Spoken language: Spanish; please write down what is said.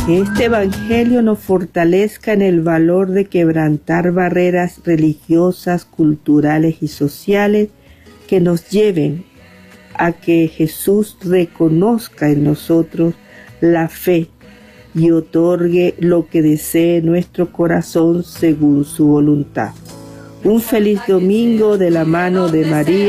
Que este Evangelio nos fortalezca en el valor de quebrantar barreras religiosas, culturales y sociales que nos lleven a que Jesús reconozca en nosotros la fe y otorgue lo que desee nuestro corazón según su voluntad. Un feliz domingo de la mano de María.